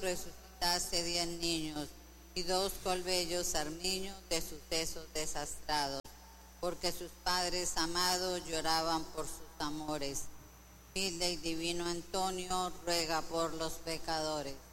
resucitase 10 niños y 2 colbellos armiños de sucesos desastrados, porque sus padres amados lloraban por sus amores. Humilde y divino Antonio, ruega por los pecadores.